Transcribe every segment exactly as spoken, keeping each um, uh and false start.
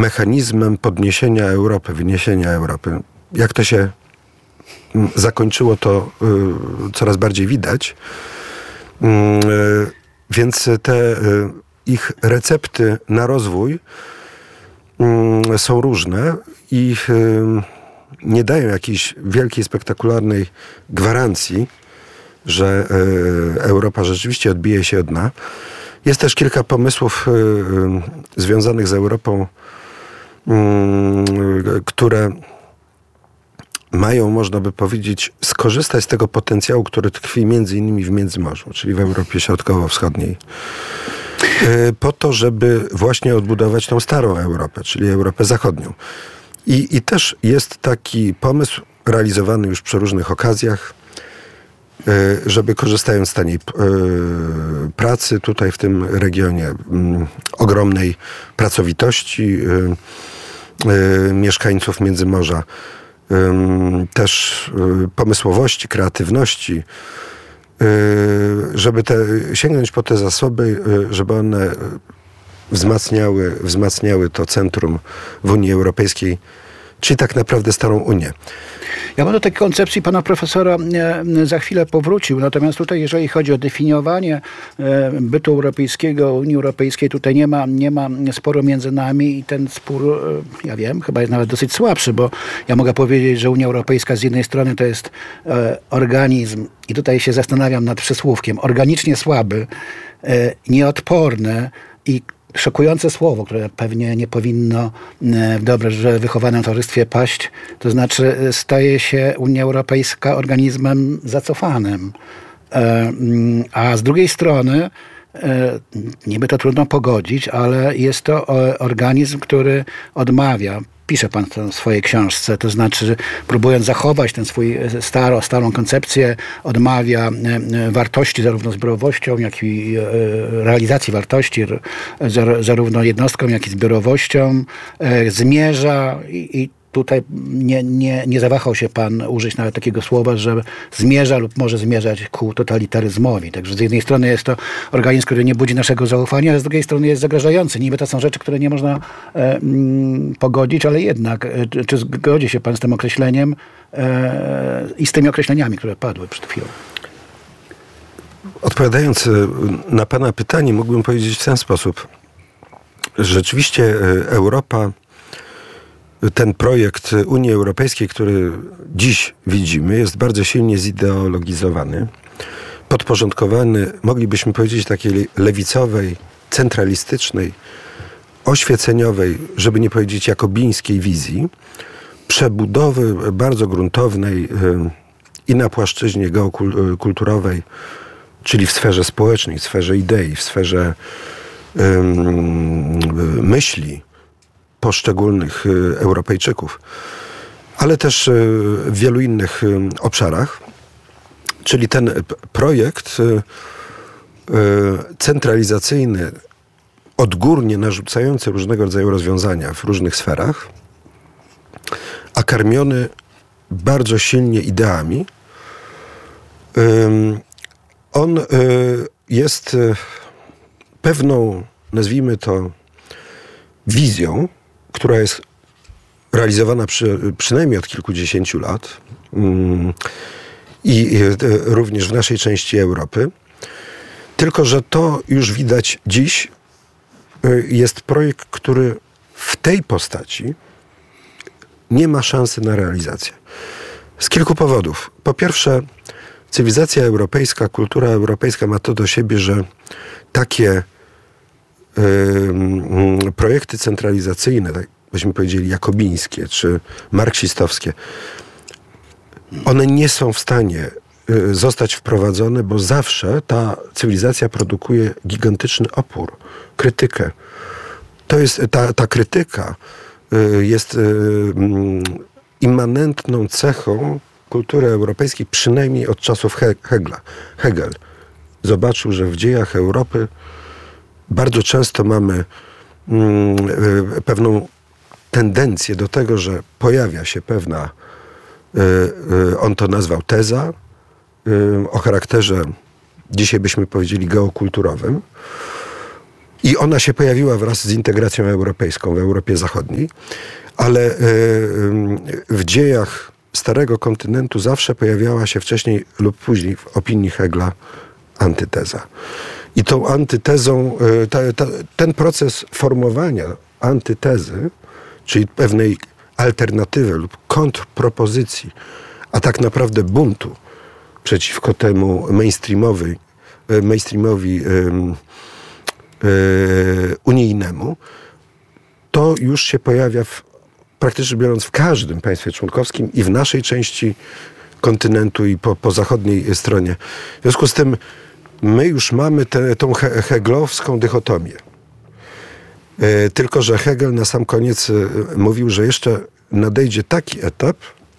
mechanizmem podniesienia Europy, wyniesienia Europy. Jak to się zakończyło, to y, coraz bardziej widać. Y, więc te y, ich recepty na rozwój y, są różne i y, nie dają jakiejś wielkiej, spektakularnej gwarancji, że y, Europa rzeczywiście odbije się od dna. Jest też kilka pomysłów y, y, związanych z Europą, y, y, które mają, można by powiedzieć, skorzystać z tego potencjału, który tkwi między innymi w Międzymorzu, czyli w Europie Środkowo-Wschodniej, y, po to, żeby właśnie odbudować tą starą Europę, czyli Europę Zachodnią. I, i też jest taki pomysł realizowany już przy różnych okazjach, żeby korzystając z taniej pracy tutaj w tym regionie, ogromnej pracowitości mieszkańców Międzymorza, też pomysłowości, kreatywności, żeby te, sięgnąć po te zasoby, żeby one wzmacniały, wzmacniały to centrum w Unii Europejskiej, czyli tak naprawdę starą Unię. Ja bym do tej koncepcji pana profesora za chwilę powrócił. Natomiast tutaj, jeżeli chodzi o definiowanie bytu europejskiego, Unii Europejskiej, tutaj nie ma, nie ma sporu między nami i ten spór, ja wiem, chyba jest nawet dosyć słabszy, bo ja mogę powiedzieć, że Unia Europejska z jednej strony to jest organizm, i tutaj się zastanawiam nad przysłówkiem, organicznie słaby, nieodporny i szokujące słowo, które pewnie nie powinno w dobrze wychowanym towarzystwie paść, to znaczy staje się Unia Europejska organizmem zacofanym. A z drugiej strony, niby to trudno pogodzić, ale jest to organizm, który odmawia. Pisze pan to w swojej książce, to znaczy próbując zachować tę swój staro, starą koncepcję, odmawia wartości zarówno zbiorowością, jak i realizacji wartości zarówno jednostką, jak i zbiorowością, zmierza i, i tutaj nie, nie, nie zawahał się pan użyć nawet takiego słowa, że zmierza lub może zmierzać ku totalitaryzmowi. Także z jednej strony jest to organizm, który nie budzi naszego zaufania, a z drugiej strony jest zagrażający. Niby to są rzeczy, które nie można e, m, pogodzić, ale jednak, e, czy, czy zgodzi się pan z tym określeniem e, i z tymi określeniami, które padły przed chwilą? Odpowiadając na pana pytanie, mógłbym powiedzieć w ten sposób. Rzeczywiście Europa, ten projekt Unii Europejskiej, który dziś widzimy, jest bardzo silnie zideologizowany, podporządkowany, moglibyśmy powiedzieć, takiej lewicowej, centralistycznej, oświeceniowej, żeby nie powiedzieć jakobińskiej wizji, przebudowy bardzo gruntownej i na płaszczyźnie geokulturowej, czyli w sferze społecznej, w sferze idei, w sferze um, myśli poszczególnych Europejczyków, ale też w wielu innych obszarach. Czyli ten projekt centralizacyjny, odgórnie narzucający różnego rodzaju rozwiązania w różnych sferach, a karmiony bardzo silnie ideami, on jest pewną, nazwijmy to, wizją, która jest realizowana przy, przynajmniej od kilkudziesięciu lat mm, i y, również w naszej części Europy. Tylko że to już widać dziś y, jest projekt, który w tej postaci nie ma szansy na realizację. Z kilku powodów. Po pierwsze, cywilizacja europejska, kultura europejska ma to do siebie, że takie y, projekty centralizacyjne, tak byśmy powiedzieli jakobińskie czy marksistowskie, one nie są w stanie y, zostać wprowadzone, bo zawsze ta cywilizacja produkuje gigantyczny opór, krytykę. To jest, ta, ta krytyka y, jest y, y, immanentną cechą kultury europejskiej, przynajmniej od czasów He- Hegla. Hegel zobaczył, że w dziejach Europy bardzo często mamy mm, y, pewną tendencję do tego, że pojawia się pewna, y, y, on to nazwał teza, y, o charakterze, dzisiaj byśmy powiedzieli, geokulturowym, I ona się pojawiła wraz z integracją europejską w Europie Zachodniej, ale w dziejach Starego Kontynentu zawsze pojawiała się wcześniej lub później w opinii Hegla antyteza. I tą antytezą, ta, ta, ten proces formowania antytezy, czyli pewnej alternatywy lub kontrpropozycji, a tak naprawdę buntu przeciwko temu mainstreamowi, mainstreamowi um, unijnemu, to już się pojawia w, praktycznie biorąc w każdym państwie członkowskim i w naszej części kontynentu i po, po zachodniej stronie. W związku z tym my już mamy tę tą he, heglowską dychotomię. E, tylko że Hegel na sam koniec e, mówił, że jeszcze nadejdzie taki etap,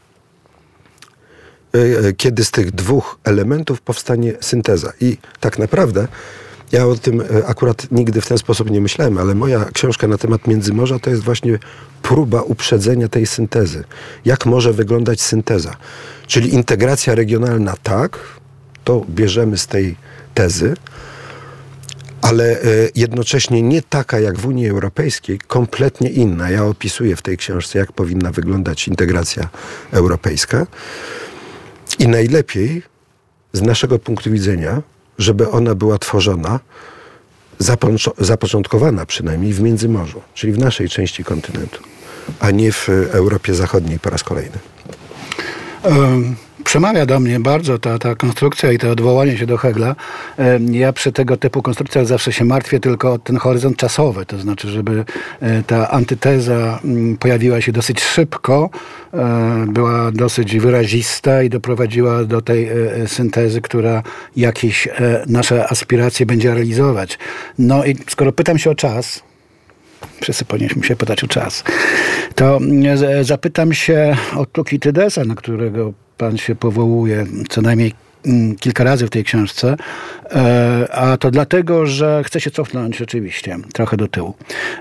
e, kiedy z tych dwóch elementów powstanie synteza. I tak naprawdę ja o tym akurat nigdy w ten sposób nie myślałem, ale moja książka na temat Międzymorza to jest właśnie próba uprzedzenia tej syntezy. Jak może wyglądać synteza? Czyli integracja regionalna, tak, to bierzemy z tej tezy, ale jednocześnie nie taka jak w Unii Europejskiej, kompletnie inna. Ja opisuję w tej książce, jak powinna wyglądać integracja europejska i najlepiej z naszego punktu widzenia, żeby ona była tworzona, zapoczątkowana przynajmniej w Międzymorzu, czyli w naszej części kontynentu, a nie w Europie Zachodniej po raz kolejny. Um. Przemawia do mnie bardzo ta, ta konstrukcja i to odwołanie się do Hegla. Ja przy tego typu konstrukcjach zawsze się martwię tylko o ten horyzont czasowy, to znaczy, żeby ta antyteza pojawiła się dosyć szybko, była dosyć wyrazista i doprowadziła do tej syntezy, która jakieś nasze aspiracje będzie realizować. No i skoro pytam się o czas, wszyscy powinniśmy się pytać o czas, to zapytam się o Tukitydesa, na którego pan się powołuje co najmniej kilka razy w tej książce, a to dlatego, że chcę się cofnąć rzeczywiście trochę do tyłu.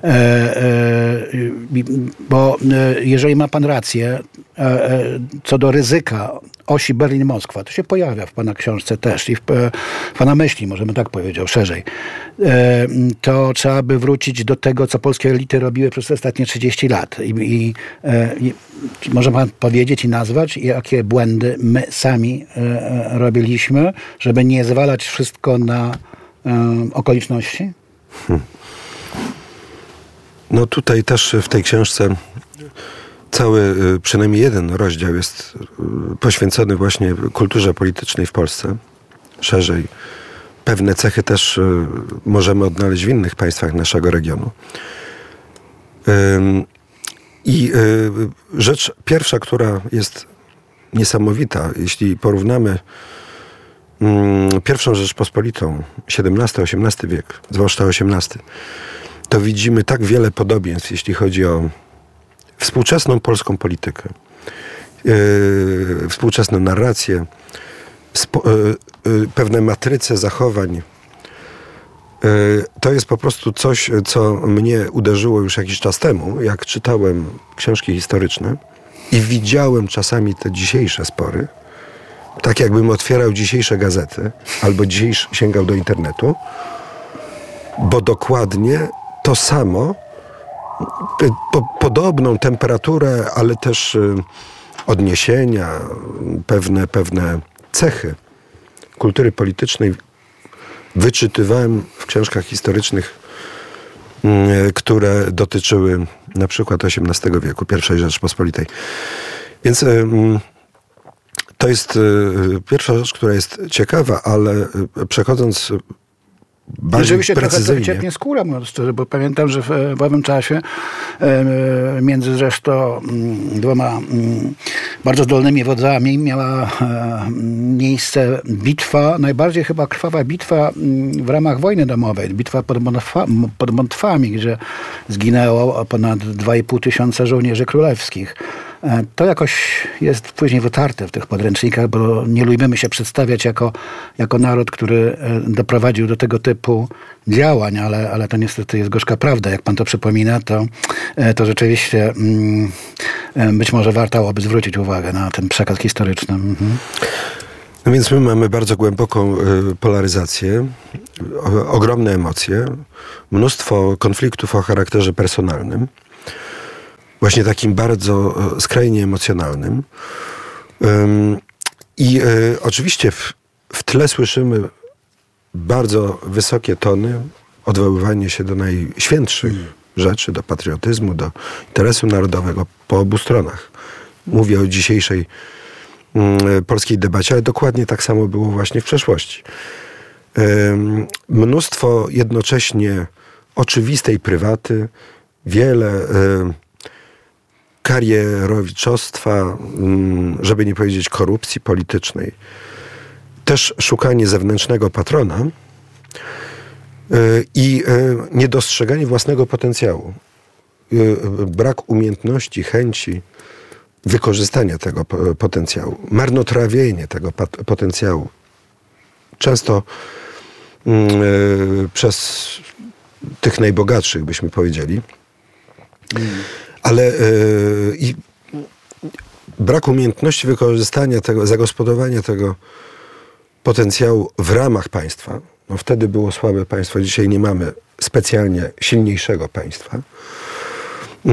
Bo jeżeli ma pan rację co do ryzyka osi Berlin-Moskwa, to się pojawia w pana książce też i w pana myśli, możemy tak powiedzieć, szerzej, to trzeba by wrócić do tego, co polskie elity robiły przez ostatnie trzydzieści lat. I, i, i może pan powiedzieć i nazwać, jakie błędy my sami robiliśmy, żeby nie zwalać wszystko na um, okoliczności? Hmm. No tutaj też w tej książce cały, przynajmniej jeden rozdział jest poświęcony właśnie kulturze politycznej w Polsce. Szerzej. Pewne cechy też możemy odnaleźć w innych państwach naszego regionu. I rzecz pierwsza, która jest niesamowita, jeśli porównamy pierwszą Rzeczpospolitą, siedemnasty osiemnasty wiek, zwłaszcza osiemnasty, to widzimy tak wiele podobieństw, jeśli chodzi o współczesną polską politykę, yy, współczesne narracje, spo, yy, yy, pewne matryce zachowań. Yy, to jest po prostu coś, co mnie uderzyło już jakiś czas temu, jak czytałem książki historyczne i widziałem czasami te dzisiejsze spory, tak jakbym otwierał dzisiejsze gazety albo dziś sięgał do internetu, bo dokładnie to samo, po, podobną temperaturę, ale też y, odniesienia, pewne, pewne cechy kultury politycznej wyczytywałem w książkach historycznych, y, które dotyczyły na przykład osiemnastego wieku, pierwszej Rzeczpospolitej. Więc y, to jest y, pierwsza rzecz, która jest ciekawa, ale y, przechodząc bardziej Rzeczywiście precyzyjnie. Trochę to ciepnie skóra, mówiąc szczerze, bo pamiętam, że w, w owym czasie e, między zresztą dwoma m, bardzo zdolnymi wodzami miała e, miejsce bitwa, najbardziej chyba krwawa bitwa w ramach wojny domowej, bitwa pod, Montfa, pod Montfami, gdzie zginęło ponad dwa i pół tysiąca żołnierzy królewskich. To jakoś jest później wytarte w tych podręcznikach, bo nie lubimy się przedstawiać jako, jako naród, który doprowadził do tego typu działań, ale, ale to niestety jest gorzka prawda. Jak pan to przypomina, to, to rzeczywiście mm, być może warto byłoby zwrócić uwagę na ten przekaz historyczny. Mhm. No więc my mamy bardzo głęboką y, polaryzację, o, ogromne emocje, mnóstwo konfliktów o charakterze personalnym, właśnie takim bardzo y, skrajnie emocjonalnym. Ym, I y, oczywiście w, w tle słyszymy bardzo wysokie tony, odwoływanie się do najświętszych mm. rzeczy, do patriotyzmu, do interesu narodowego po obu stronach. Mówię o dzisiejszej y, polskiej debacie, ale dokładnie tak samo było właśnie w przeszłości. Y, mnóstwo jednocześnie oczywistej prywaty, wiele y, karierowiczostwa, y, żeby nie powiedzieć korupcji politycznej. Też szukanie zewnętrznego patrona y, i y, niedostrzeganie własnego potencjału. Y, brak umiejętności, chęci wykorzystania tego potencjału, marnotrawienie tego potencjału. Często yy, przez tych najbogatszych, byśmy powiedzieli. Mm. Ale yy, i brak umiejętności wykorzystania tego, zagospodarowania tego potencjału w ramach państwa. No wtedy było słabe państwo, dzisiaj nie mamy specjalnie silniejszego państwa. Yy.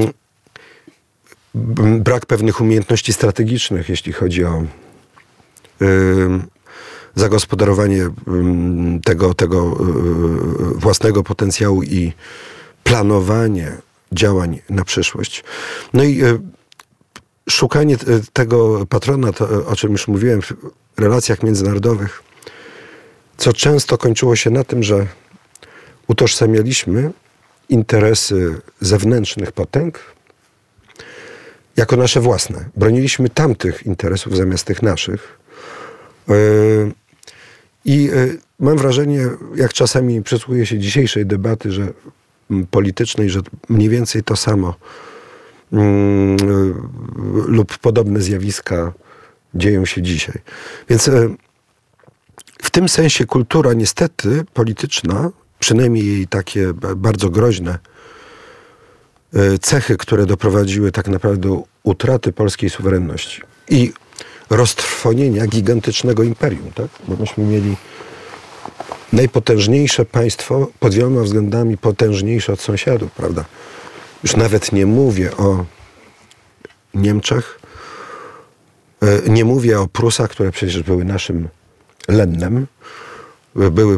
Brak pewnych umiejętności strategicznych, jeśli chodzi o y, zagospodarowanie y, tego, tego y, własnego potencjału i planowanie działań na przyszłość. No i y, szukanie tego patrona, to, o czym już mówiłem w relacjach międzynarodowych, co często kończyło się na tym, że utożsamialiśmy interesy zewnętrznych potęg jako nasze własne. Broniliśmy tamtych interesów zamiast tych naszych. Yy, I yy, mam wrażenie, jak czasami przysłuchuję się dzisiejszej debaty, że m, politycznej, że mniej więcej to samo yy, yy, lub podobne zjawiska dzieją się dzisiaj. Więc yy, w tym sensie kultura niestety polityczna, przynajmniej jej takie bardzo groźne cechy, które doprowadziły tak naprawdę do utraty polskiej suwerenności i roztrwonienia gigantycznego imperium, tak? Bo myśmy mieli najpotężniejsze państwo, pod wieloma względami potężniejsze od sąsiadów, prawda? Już nawet nie mówię o Niemczech, nie mówię o Prusach, które przecież były naszym lennem, były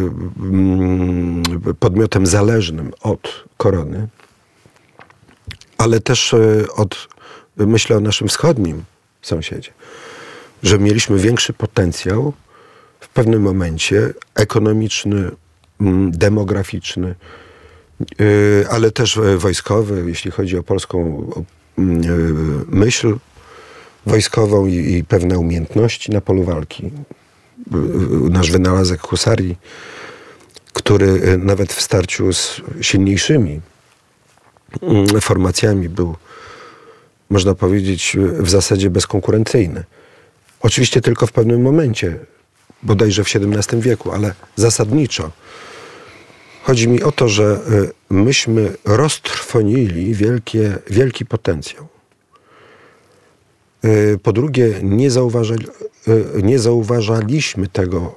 podmiotem zależnym od korony, ale też od, myślę o naszym wschodnim sąsiedzie, że mieliśmy większy potencjał w pewnym momencie ekonomiczny, demograficzny, ale też wojskowy, jeśli chodzi o polską myśl wojskową i, i pewne umiejętności na polu walki. Nasz wynalazek husarii, który nawet w starciu z silniejszymi formacjami był, można powiedzieć, w zasadzie bezkonkurencyjny. Oczywiście tylko w pewnym momencie, bodajże w siedemnastym wieku, ale zasadniczo. Chodzi mi o to, że myśmy roztrwonili wielkie, wielki potencjał. Po drugie, nie, zauważali, nie zauważaliśmy tego,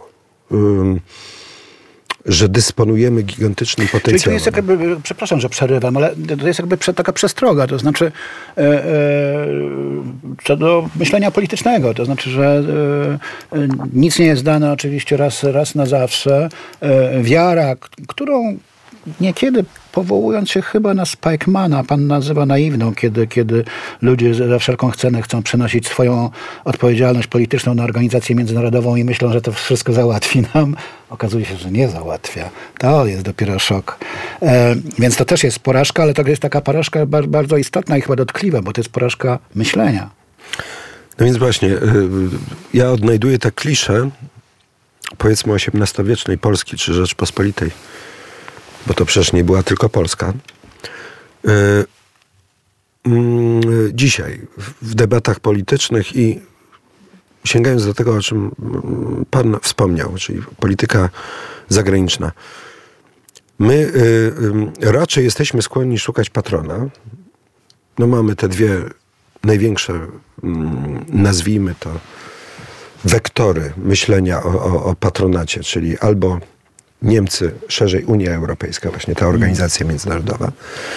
że dysponujemy gigantycznym potencjałem. Czyli to jest jakby, przepraszam, że przerywam, ale to jest jakby taka przestroga, to znaczy e, e, co do myślenia politycznego, to znaczy, że e, nic nie jest dane oczywiście raz, raz na zawsze. E, wiara, k- którą niekiedy powołując się chyba na Spykmana, pan nazywa naiwną, kiedy, kiedy ludzie za wszelką cenę chcą przenosić swoją odpowiedzialność polityczną na organizację międzynarodową i myślą, że to wszystko załatwi nam. Okazuje się, że nie załatwia. To jest dopiero szok. E, więc to też jest porażka, ale to jest taka porażka bar- bardzo istotna i chyba dotkliwa, bo to jest porażka myślenia. No więc właśnie, ja odnajduję te klisze, powiedzmy osiemnastowiecznej Polski czy Rzeczpospolitej, bo to przecież nie była tylko Polska. Dzisiaj w debatach politycznych i sięgając do tego, o czym pan wspomniał, czyli polityka zagraniczna, my raczej jesteśmy skłonni szukać patrona. No mamy te dwie największe, nazwijmy to, wektory myślenia o, o, o patronacie, czyli albo Niemcy, szerzej Unia Europejska, właśnie ta organizacja międzynarodowa,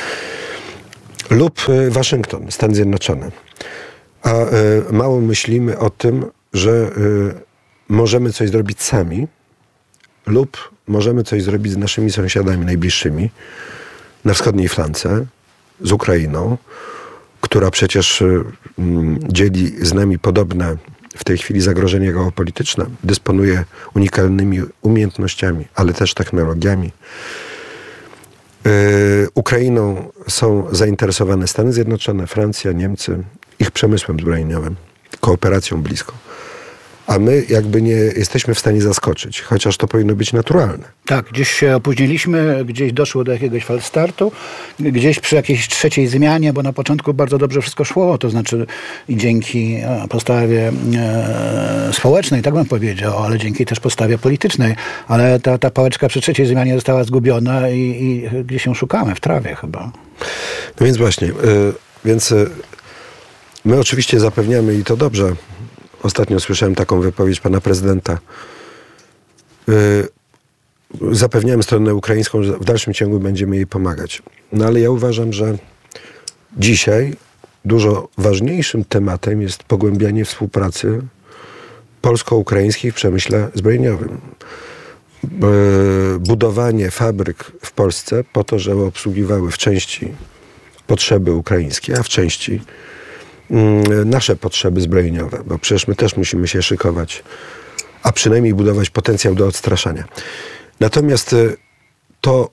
lub Waszyngton, Stany Zjednoczone. A y, mało myślimy o tym, że y, możemy coś zrobić sami lub możemy coś zrobić z naszymi sąsiadami najbliższymi na wschodniej flance, z Ukrainą, która przecież y, dzieli z nami podobne w tej chwili zagrożenie geopolityczne, dysponuje unikalnymi umiejętnościami, ale też technologiami. Yy, Ukrainą są zainteresowane Stany Zjednoczone, Francja, Niemcy, ich przemysłem zbrojeniowym, kooperacją bliską. A my jakby nie jesteśmy w stanie zaskoczyć, chociaż to powinno być naturalne. Tak, gdzieś się opóźniliśmy, gdzieś doszło do jakiegoś falstartu, gdzieś przy jakiejś trzeciej zmianie, bo na początku bardzo dobrze wszystko szło, to znaczy i dzięki postawie e, społecznej, tak bym powiedział, ale dzięki też postawie politycznej, ale ta, ta pałeczka przy trzeciej zmianie została zgubiona i, i gdzieś ją szukamy, w trawie chyba. No więc właśnie, y, więc y, my oczywiście zapewniamy i to dobrze. Ostatnio słyszałem taką wypowiedź pana prezydenta. Yy, zapewniałem stronę ukraińską, że w dalszym ciągu będziemy jej pomagać. No ale ja uważam, że dzisiaj dużo ważniejszym tematem jest pogłębianie współpracy polsko-ukraińskiej w przemyśle zbrojeniowym. Yy, budowanie fabryk w Polsce po to, żeby obsługiwały w części potrzeby ukraińskie, a w części nasze potrzeby zbrojeniowe, bo przecież my też musimy się szykować, a przynajmniej budować potencjał do odstraszania. Natomiast to,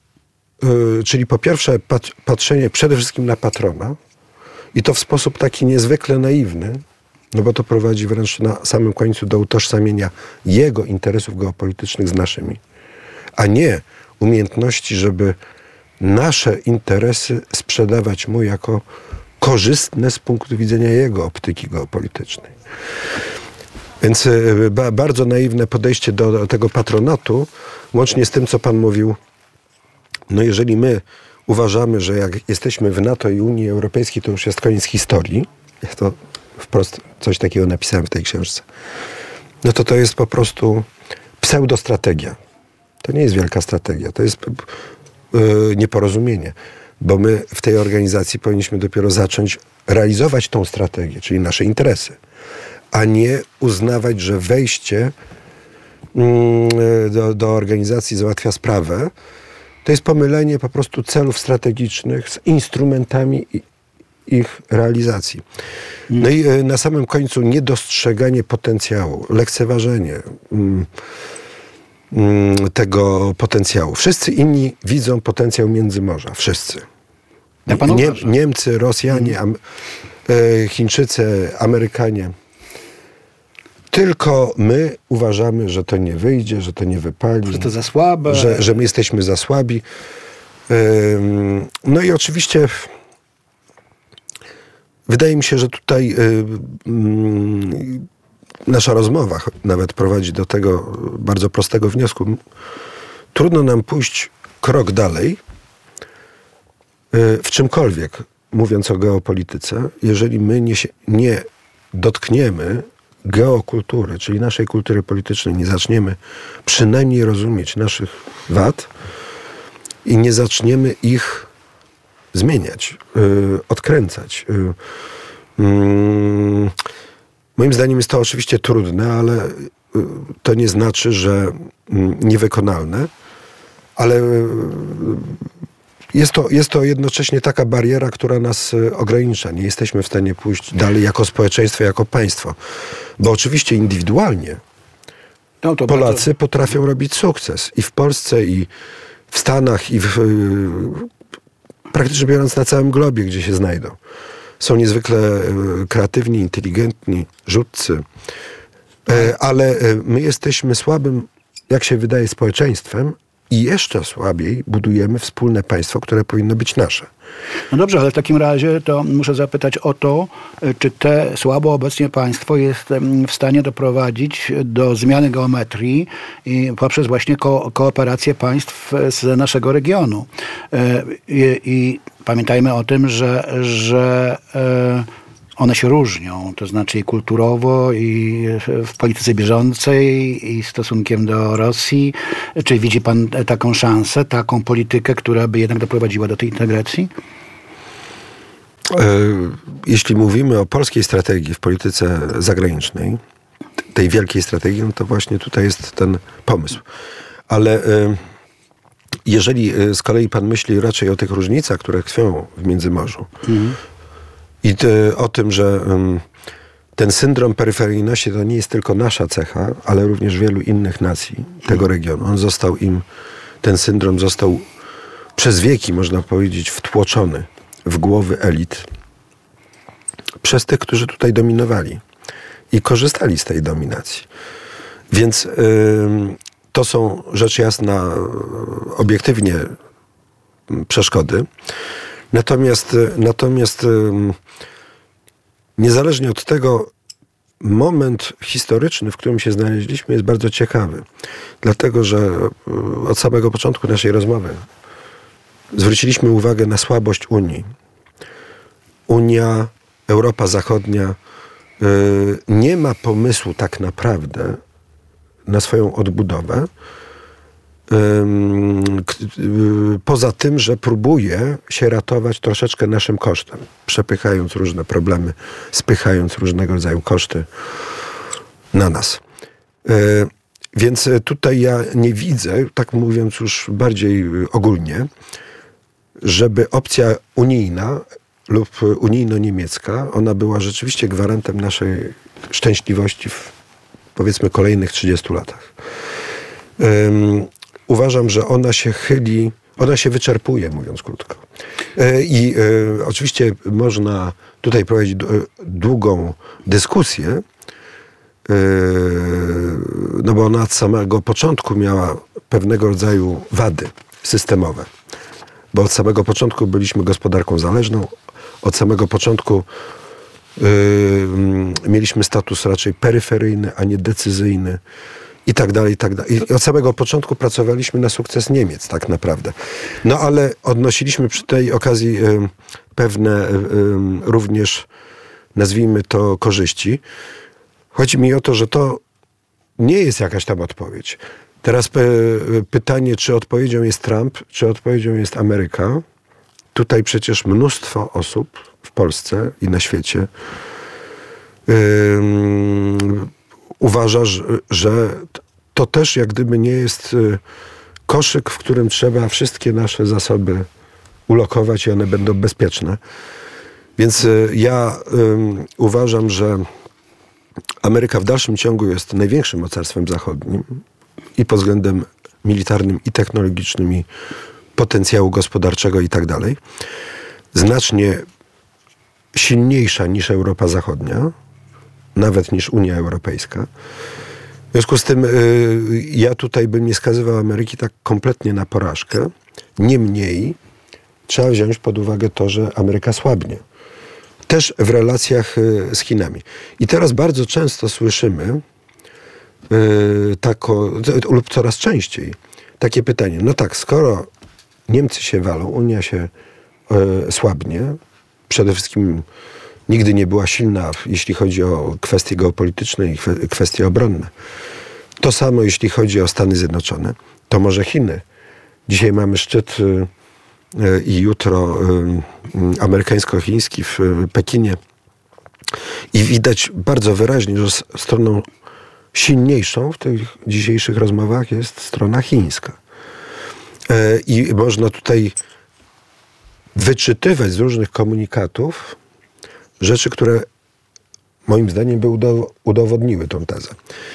czyli po pierwsze patrzenie przede wszystkim na patrona i to w sposób taki niezwykle naiwny, no bo to prowadzi wręcz na samym końcu do utożsamienia jego interesów geopolitycznych z naszymi, a nie umiejętności, żeby nasze interesy sprzedawać mu jako korzystne z punktu widzenia jego optyki geopolitycznej. Więc ba, bardzo naiwne podejście do, do tego patronatu, łącznie z tym, co pan mówił. No jeżeli my uważamy, że jak jesteśmy w NATO i Unii Europejskiej, to już jest koniec historii, ja to wprost coś takiego napisałem w tej książce, no to to jest po prostu pseudostrategia. To nie jest wielka strategia, to jest yy, nieporozumienie. Bo my w tej organizacji powinniśmy dopiero zacząć realizować tą strategię, czyli nasze interesy, a nie uznawać, że wejście do, do organizacji załatwia sprawę. To jest pomylenie po prostu celów strategicznych z instrumentami ich realizacji. No i na samym końcu niedostrzeganie potencjału, lekceważenie tego potencjału. Wszyscy inni widzą potencjał Międzymorza. Wszyscy. Nie, Niemcy, Rosjanie, am, e, Chińczycy, Amerykanie. Tylko my uważamy, że to nie wyjdzie, że to nie wypali. Że to za słabe. Że, że my jesteśmy za słabi. E, no i oczywiście wydaje mi się, że tutaj e, m, nasza rozmowa nawet prowadzi do tego bardzo prostego wniosku. Trudno nam pójść krok dalej w czymkolwiek, mówiąc o geopolityce, jeżeli my nie, nie dotkniemy geokultury, czyli naszej kultury politycznej, nie zaczniemy przynajmniej rozumieć naszych wad i nie zaczniemy ich zmieniać, yy, odkręcać. Yy, yy. Moim zdaniem jest to oczywiście trudne, ale yy, to nie znaczy, że yy, niewykonalne, ale yy, Jest to, jest to jednocześnie taka bariera, która nas ogranicza. Nie jesteśmy w stanie pójść dalej jako społeczeństwo, jako państwo. Bo oczywiście indywidualnie no to Polacy bardzo... potrafią robić sukces. I w Polsce, i w Stanach, i w, praktycznie biorąc na całym globie, gdzie się znajdą. Są niezwykle kreatywni, inteligentni, rzutcy. Ale my jesteśmy słabym, jak się wydaje, społeczeństwem, i jeszcze słabiej budujemy wspólne państwo, które powinno być nasze. No dobrze, ale w takim razie to muszę zapytać o to, czy te słabo obecnie państwo jest w stanie doprowadzić do zmiany geometrii i poprzez właśnie ko- kooperację państw z naszego regionu. I, i pamiętajmy o tym, że, że one się różnią, to znaczy i kulturowo, i w polityce bieżącej, i stosunkiem do Rosji. Czy widzi pan taką szansę, taką politykę, która by jednak doprowadziła do tej integracji? Jeśli mówimy o polskiej strategii w polityce zagranicznej, tej wielkiej strategii, no to właśnie tutaj jest ten pomysł. Ale jeżeli z kolei pan myśli raczej o tych różnicach, które tkwią w Międzymorzu, mhm. i o tym, że ten syndrom peryferyjności to nie jest tylko nasza cecha, ale również wielu innych nacji tego regionu. On został im, ten syndrom został przez wieki, można powiedzieć, wtłoczony w głowy elit przez tych, którzy tutaj dominowali i korzystali z tej dominacji. Więc yy, to są rzecz jasna obiektywnie przeszkody. Natomiast, natomiast yy, niezależnie od tego, moment historyczny, w którym się znaleźliśmy, jest bardzo ciekawy. Dlatego, że yy, od samego początku naszej rozmowy zwróciliśmy uwagę na słabość Unii. Unia, Europa Zachodnia yy, nie ma pomysłu tak naprawdę na swoją odbudowę, yy, yy, poza tym, że próbuje się ratować troszeczkę naszym kosztem, przepychając różne problemy, spychając różnego rodzaju koszty na nas. Yy, więc tutaj ja nie widzę, tak mówiąc już bardziej ogólnie, żeby opcja unijna lub unijno-niemiecka, ona była rzeczywiście gwarantem naszej szczęśliwości w, powiedzmy, kolejnych trzydziestu latach. Um, uważam, że ona się chyli, ona się wyczerpuje, mówiąc krótko. E, I e, oczywiście można tutaj prowadzić d- długą dyskusję, e, no bo ona od samego początku miała pewnego rodzaju wady systemowe. Bo od samego początku byliśmy gospodarką zależną, od samego początku yy, mieliśmy status raczej peryferyjny, a nie decyzyjny i tak dalej, i tak dalej. I od samego początku pracowaliśmy na sukces Niemiec tak naprawdę. No ale odnosiliśmy przy tej okazji yy, pewne yy, również, nazwijmy to, korzyści. Chodzi mi o to, że to nie jest jakaś tam odpowiedź. Teraz p- pytanie, czy odpowiedzią jest Trump, czy odpowiedzią jest Ameryka. Tutaj przecież mnóstwo osób w Polsce i na świecie yy, uważa, że, że to też jak gdyby nie jest koszyk, w którym trzeba wszystkie nasze zasoby ulokować i one będą bezpieczne. Więc yy, ja yy, uważam, że Ameryka w dalszym ciągu jest największym mocarstwem zachodnim i pod względem militarnym, i technologicznym, i potencjału gospodarczego i tak dalej. Znacznie silniejsza niż Europa Zachodnia, nawet niż Unia Europejska. W związku z tym yy, ja tutaj bym nie skazywał Ameryki tak kompletnie na porażkę. Niemniej trzeba wziąć pod uwagę to, że Ameryka słabnie. Też w relacjach yy, z Chinami. I teraz bardzo często słyszymy Yy, tako, lub coraz częściej takie pytanie, no tak, skoro Niemcy się walą, Unia się yy, słabnie, przede wszystkim nigdy nie była silna, jeśli chodzi o kwestie geopolityczne i kwe, kwestie obronne. To samo, jeśli chodzi o Stany Zjednoczone, to może Chiny. Dzisiaj mamy szczyt yy, yy, i jutro yy, amerykańsko-chiński w yy, Pekinie i widać bardzo wyraźnie, że s- stroną silniejszą w tych dzisiejszych rozmowach jest strona chińska. E, I można tutaj wyczytywać z różnych komunikatów rzeczy, które moim zdaniem by udow- udowodniły tą tezę.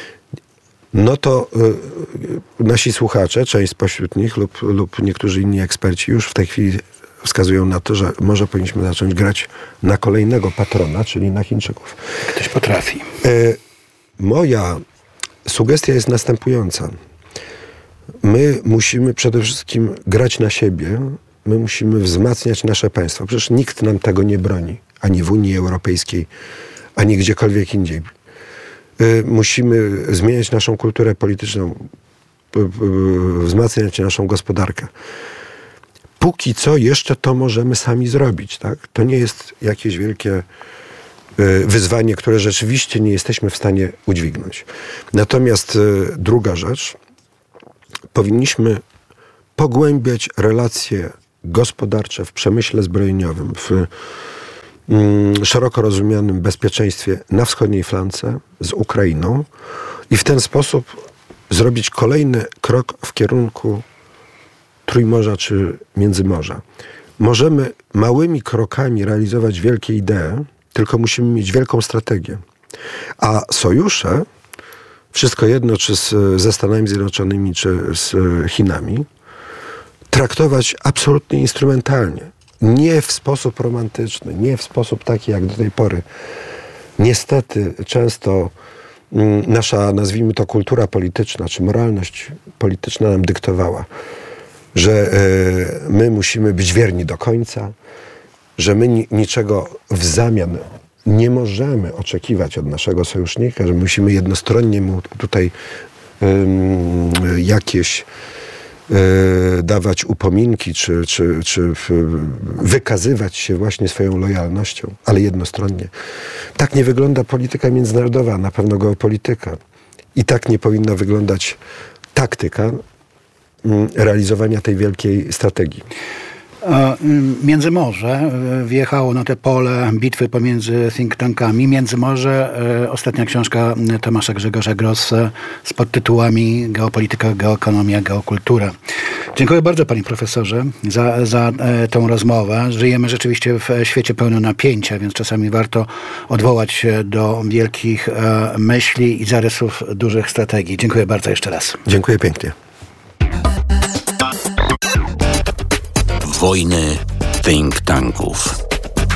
No to y, nasi słuchacze, część spośród nich lub, lub niektórzy inni eksperci już w tej chwili wskazują na to, że może powinniśmy zacząć grać na kolejnego patrona, czyli na Chińczyków. Ktoś potrafi. E, Moja sugestia jest następująca. My musimy przede wszystkim grać na siebie, my musimy wzmacniać nasze państwo. Przecież nikt nam tego nie broni, ani w Unii Europejskiej, ani gdziekolwiek indziej. Musimy zmieniać naszą kulturę polityczną, wzmacniać naszą gospodarkę. Póki co jeszcze to możemy sami zrobić. Tak? To nie jest jakieś wielkie wyzwanie, które rzeczywiście nie jesteśmy w stanie udźwignąć. Natomiast druga rzecz, powinniśmy pogłębiać relacje gospodarcze w przemyśle zbrojeniowym, w mm, szeroko rozumianym bezpieczeństwie na wschodniej flance z Ukrainą i w ten sposób zrobić kolejny krok w kierunku Trójmorza czy Międzymorza. Możemy małymi krokami realizować wielkie idee, tylko musimy mieć wielką strategię. A sojusze, wszystko jedno czy z, ze Stanami Zjednoczonymi, czy z Chinami, traktować absolutnie instrumentalnie. Nie w sposób romantyczny, nie w sposób taki jak do tej pory. Niestety często mm, nasza, nazwijmy to, kultura polityczna, czy moralność polityczna nam dyktowała, że y, my musimy być wierni do końca, że my ni- niczego w zamian nie możemy oczekiwać od naszego sojusznika, że musimy jednostronnie mu tutaj y, jakieś y, dawać upominki, czy, czy, czy y, wykazywać się właśnie swoją lojalnością, ale jednostronnie. Tak nie wygląda polityka międzynarodowa, na pewno geopolityka. I tak nie powinna wyglądać taktyka realizowania tej wielkiej strategii. Międzymorze wjechało na te pole bitwy pomiędzy think tankami. Międzymorze, ostatnia książka Tomasza Grzegorza Grossa z podtytułami Geopolityka, geoekonomia, geokultura. Dziękuję bardzo, panie profesorze, za, za tą rozmowę. Żyjemy rzeczywiście w świecie pełnym napięcia, więc czasami warto odwołać się do wielkich myśli i zarysów dużych strategii. Dziękuję bardzo jeszcze raz. Dziękuję pięknie. Wojny think tanków.